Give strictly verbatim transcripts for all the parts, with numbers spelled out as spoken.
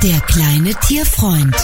Der kleine Tierfreund.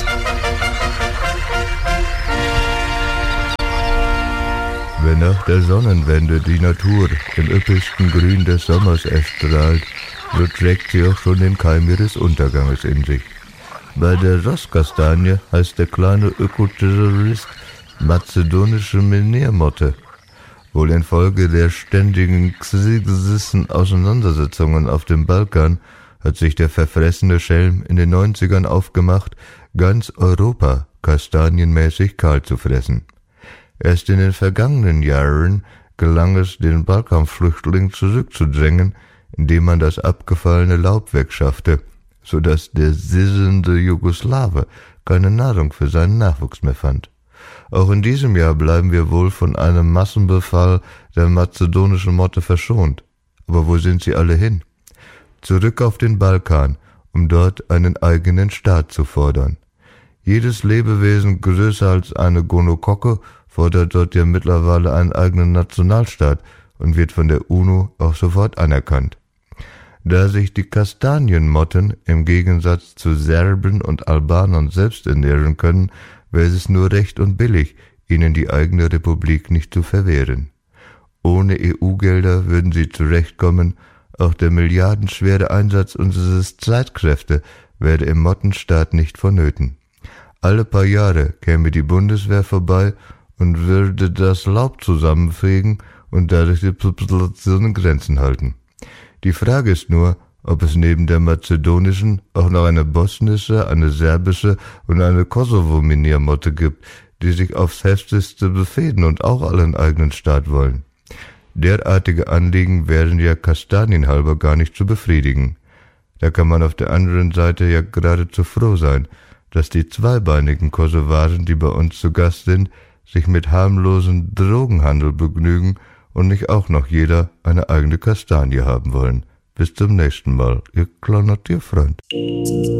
Wenn nach der Sonnenwende die Natur im üppigsten Grün des Sommers erstrahlt, so trägt sie auch schon den Keim ihres Unterganges in sich. Bei der Rosskastanie heißt der kleine Ökoterrorist mazedonische Meniermotte. Wohl infolge der ständigen xyxischen Auseinandersetzungen auf dem Balkan hat sich der verfressene Schelm in den neunzigern aufgemacht, ganz Europa kastanienmäßig kahl zu fressen. Erst in den vergangenen Jahren gelang es, den Balkanflüchtling zurückzudrängen, indem man das abgefallene Laub wegschaffte, so dass der sissende Jugoslawe keine Nahrung für seinen Nachwuchs mehr fand. Auch in diesem Jahr bleiben wir wohl von einem Massenbefall der mazedonischen Motte verschont. Aber wo sind sie alle hin? Zurück auf den Balkan, um dort einen eigenen Staat zu fordern. Jedes Lebewesen größer als eine Gonokocke fordert dort ja mittlerweile einen eigenen Nationalstaat und wird von der UNO auch sofort anerkannt. Da sich die Kastanienmotten im Gegensatz zu Serben und Albanern selbst ernähren können, wäre es nur recht und billig, ihnen die eigene Republik nicht zu verwehren. Ohne E U-Gelder würden sie zurechtkommen, auch der milliardenschwere Einsatz unserer Streitkräfte wäre im Mottenstaat nicht vonnöten. Alle paar Jahre käme die Bundeswehr vorbei und würde das Laub zusammenfegen und dadurch die Population Grenzen halten. Die Frage ist nur, ob es neben der mazedonischen auch noch eine bosnische, eine serbische und eine Kosovo-Miniermotte gibt, die sich aufs heftigste befehden und auch einen eigenen Staat wollen. Derartige Anliegen wären ja kastanienhalber gar nicht zu befriedigen. Da kann man auf der anderen Seite ja geradezu froh sein, dass die zweibeinigen Kosovaren, die bei uns zu Gast sind, sich mit harmlosen Drogenhandel begnügen und nicht auch noch jeder eine eigene Kastanie haben wollen. Bis zum nächsten Mal, Ihr kleiner Tierfreund.